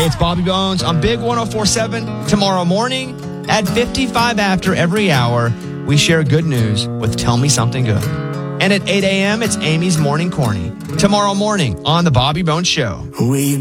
Hey, it's Bobby Bones on Big 104.7. Tomorrow morning at 55 after every hour, we share good news with Tell Me Something Good. And at 8 a.m., it's Amy's Morning Corny. Tomorrow morning on The Bobby Bones Show. We